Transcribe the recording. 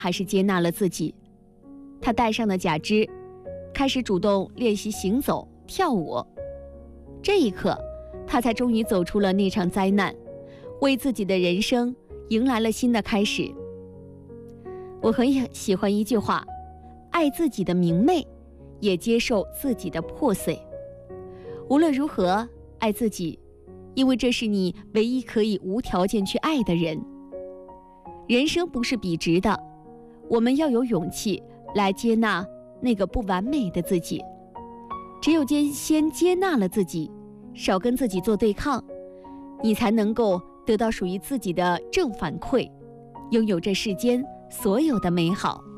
还是接纳了自己。他戴上了假肢，开始主动练习行走、跳舞。这一刻，他才终于走出了那场灾难，为自己的人生迎来了新的开始。我很喜欢一句话：爱自己的明媚，也接受自己的破碎。无论如何，爱自己，因为这是你唯一可以无条件去爱的人。人生不是笔直的，我们要有勇气来接纳那个不完美的自己。只有先接纳了自己，少跟自己做对抗，你才能够得到属于自己的正反馈，拥有这世间所有的美好。